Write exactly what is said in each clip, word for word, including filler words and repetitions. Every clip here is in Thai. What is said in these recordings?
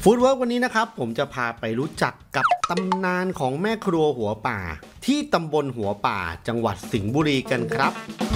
ฟู้ดเวิร์กวันนี้นะครับผมจะพาไปรู้จักกับตำนานของแม่ครัวหัวป่าที่ตำบลหัวป่าจังหวัดสิงห์บุรีกันครับ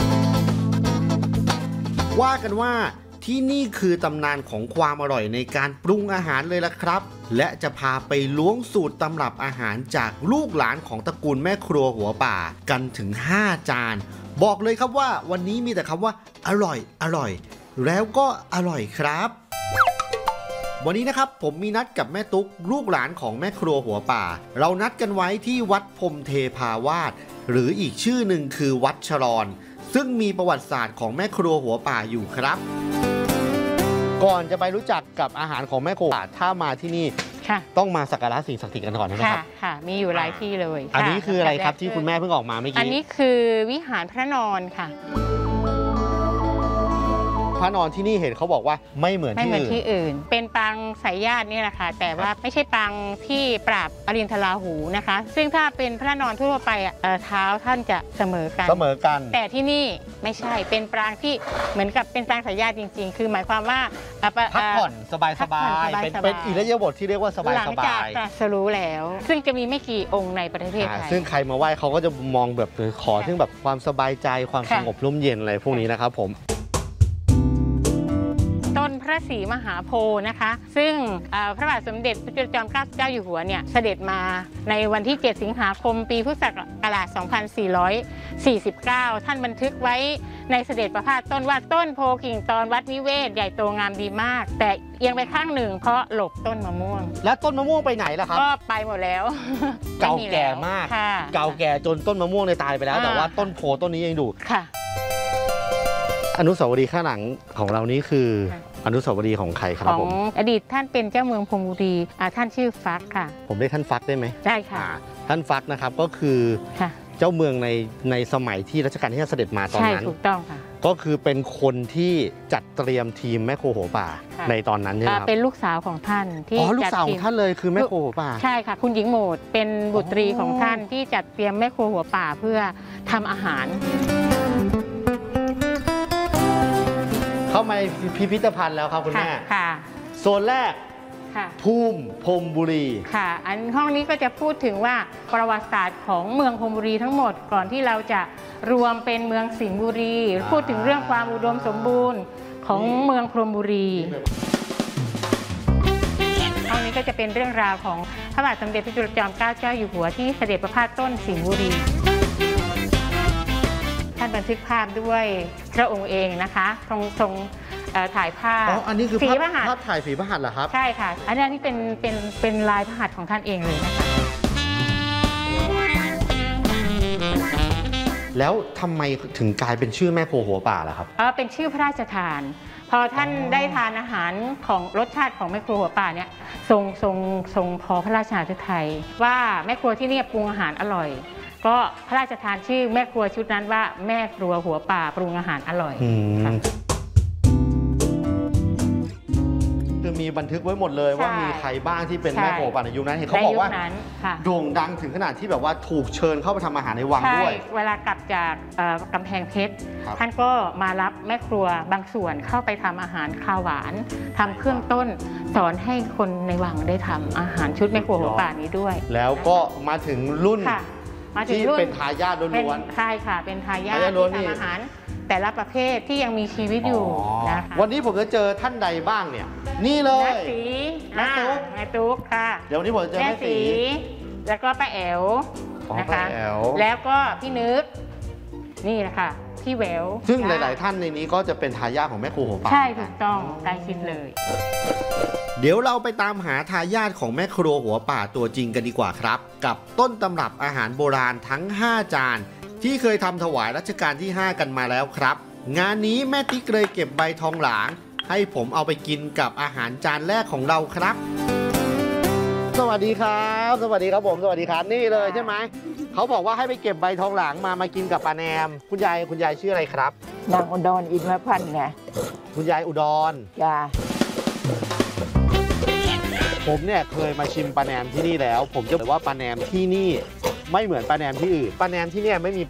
ว่ากันว่าที่นี่คือตำนานของความอร่อยในการปรุงอาหารเลยล่ะครับและจะพาไปล้วงสูตรตำรับอาหารจากลูกหลานของตระกูลแม่ครัวหัวป่ากันถึงห้าจานบอกเลยครับว่าวันนี้มีแต่คำว่าอร่อยอร่อยแล้วก็อร่อยครับวันนี้นะครับผมมีนัดกับแม่ตุ๊กลูกหลานของแม่ครัวหัวป่าเรานัดกันไว้ที่วัดพรหมเทพาวาสหรืออีกชื่อหนึ่งคือวัดฉลอนซึ่งมีประวัติศาสตร์ของแม่ครัวหัวป่าอยู่ครับก่อนจะไปรู้จักกับอาหารของแม่ครัวถ้ามาที่นี่ต้องมาสักการะสิ่งศักดิ์สิทธิ์กันก่อนใช่ไหมครับค่ะมีอยู่หลายที่เลยอันนี้คืออะไรครับที่คุณแม่เพิ่งออกมาเมื่อกี้อันนี้คือวิหารพระนอนค่ะพระนอนที่นี่เห็นเขาบอกว่าไม่เหมือนที่อื่นไม่เหมือนที่อื่นเป็นปางสายญาตินี่แหละค่ะแต่ว่าไม่ใช่ปางที่ปราบอรินทราหูนะคะซึ่งถ้าเป็นพระนอนทั่วไปเท้าท่านจะเสมอกันเสมอกันแต่ที่นี่ไม่ใช่เป็นปางที่เหมือนกับเป็นปางสายญาติจริงๆคือหมายความว่าพักผ่อนสบายสบายเป็นเป็นอิริยาบถที่เรียกว่าสบายสบายหลังจากตรัสรู้แล้วซึ่งจะมีไม่กี่องค์ในประเทศไทยซึ่งใครมาไหว้เขาก็จะมองแบบขอซึ่งแบบความสบายใจความสงบร่มเย็นอะไรพวกนี้นะครับผมต้นพระศรีมหาโพธิ์นะคะซึ่งพระบาทสมเด็จพระจุลจอมเกล้าเจ้าอยู่หัวเนี่ยเสด็จมาในวันที่เจ็ดสิงหาคมปีพุทธศักราชสองพันสี่ร้อยสี่สิบเก้าท่านบันทึกไว้ในเสด็จประพาสต้นว่าต้นโพกิ่งตอนวัดนิเวศใหญ่โตงามดีมากแต่เอียงไปข้างหนึ่งเพราะหลบต้นมะม่วงแล้วต้นมะม่วงไปไหนล่ะครับก็ไปหมดแล้วเก่าแก่มากเก่าแก่จนต้นมะม่วงเลยตายไปแล้วแต่ว่าต้นโพต้นนี้ยังอยู่ค่ะอนุสาวรีย์ข้างหลังของเรานี้คืออนุสาวรีย์ของใครครับผมของอดีตท่านเป็นเจ้าเมืองพรหมบุรีท่านชื่อฟักค่ะผมเรียกท่านฟักได้ไหมได้ค่ะท่านฟักนะครับก็คือเจ้าเมืองในในสมัยที่รัชกาลที่ห้าเสด็จมาตอนนั้นใช่ถูกต้องค่ะก็คือเป็นคนที่จัดเตรียมทีมแม่ครัวหัวป่าในตอนนั้นใช่ไหมครับเป็นลูกสาวของท่านที่อ๋อลูกสาวของท่านเลยคือแม่ครัวหัวป่าใช่ค่ะคุณหญิงโหมดเป็นบุตรีของท่านที่จัดเตรียมแม่ครัวหัวป่าเพื่อทำอาหารเข้ามาพิพิธภัณฑ์แล้วครับคุณแม่ค่ะโซนแรกภูมิพรหมบุรีค่ะอันห้องนี้ก็จะพูดถึงว่าประวัติศาสตร์ของเมืองพรหมบุรีทั้งหมดก่อนที่เราจะรวมเป็นเมืองสิงห์บุรีพูดถึงเรื่องความอุดมสมบูรณ์ของเมืองพรหมบุรีห้องนี้ก็จะเป็นเรื่องราวของพระบาทสมเด็จพระจุลจอมเกล้าเจ้าอยู่หัวที่เสด็จประพาสต้นสิงห์บุรีท่านบันทึกภาพด้วยพระองค์เองนะคะทรงทรงถ่ายภาพอ๋ออันนี้คือภาพภาพถ่ายฝีพระหัตถ์เหรอครับใช่ค่ะอันนี้ที่เป็นเป็นเป็นลายพระหัตถ์ของท่านเองเลยนะคะแล้วทำไมถึงกลายเป็นชื่อแม่ครัวหัวป่าล่ะครับอ๋อเป็นชื่อพระราชทานพอท่านได้ทานอาหารของรสชาติของแม่ครัวหัวป่าเนี่ยทรงทรงทรงพอพระราชาไทยว่าแม่ครัวที่นี่ปรุงอาหารอร่อยก็พระราชทานชื่อแม่ครัวชุดนั้นว่าแม่ครัวหัวป่าปรุงอาหารอร่อยคือมีบันทึกไว้หมดเลยว่ามีใครบ้างที่เป็นแม่ครัวป่าในยุคนั้นเห็นเขาบอกว่าโด่งดังถึงขนาดที่แบบว่าถูกเชิญเข้าไปทำอาหารในวังด้วยเวลากลับจากกำแพงเพชรท่านก็มารับแม่ครัวบางส่วนเข้าไปทำอาหารข้าวหวานทำเครื่องต้นสอนให้คนในวังได้ทำอาหารชุดแม่ครัวหัวป่านี้ด้วยแล้วก็มาถึงรุ่นที่เป็นทายาทล้วนๆใช่ค่ะเป็นทายาทที่ทำอาหารแต่ละประเภทที่ยังมีชีวิตอยู่นะคะวันนี้ผมจะเจอท่านใดบ้างเนี่ยนี่เลยแม่สีแม่ตุ๊กแม่ตุ๊กค่ะเดี๋ยววันนี้ผมจะเจอแม่สีแล้วก็ป้าแอ๋วนะคะแล้วก็พี่นึกนี่แหละค่ะพี่แหววซึ่งหลายๆท่านในนี้ก็จะเป็นทายาทของแม่ครัวหัวป่าใช่ถูกต้องใกล้ชิดเลยเดี๋ยวเราไปตามหาทายาทของแม่ครัวหัวป่าตัวจริงกันดีกว่าครับกับต้นตำรับอาหารโบราณทั้งห้าจานที่เคยทำถวายรัชกาลที่ห้ากันมาแล้วครับงานนี้แม่ติ๊กเลยเก็บใบทองหลางให้ผมเอาไปกินกับอาหารจานแรกของเราครับสวัสดีครับสวัสดีครับผมสวัสดีครับนี่เลยใช่ไหมเขาบอกว่าให้ไปเก็บใบทองหลางมามากินกับปลาแนมคุณยายคุณยายชื่ออะไรครับนางอุดรอินทพันธ์ไงคุณยายอุดรจ้าผมเนี่ยเคยมาชิมปลาแนมที่นี่แล้วผมจะบอกว่าปลาแนมที่นี่ไม่เหมือนปลาแนมที่อื่นปลาแนมที่นี่ไม่มี